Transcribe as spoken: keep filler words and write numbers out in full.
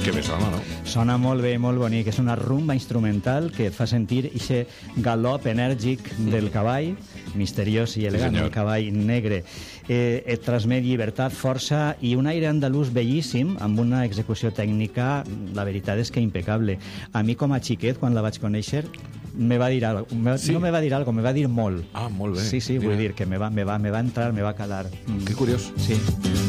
Que bé sona, no? Sona molt bé, molt bonic. És una rumba instrumental que et fa sentir aquest galop enèrgic del cavall, misteriós i elegant, senyor. el cavall negre. Eh, et transmet llibertat, força i un aire andalús bellíssim, amb una execució tècnica, la veritat és que impecable. A mi, com a xiquet, quan la vaig conèixer, me va dir algo. Me, Sí? No me va dir algo, me va dir molt. Ah, molt bé. Sí, sí, Mira. vull dir que me va, me va, me va entrar, me va calar. Que curiós. Sí.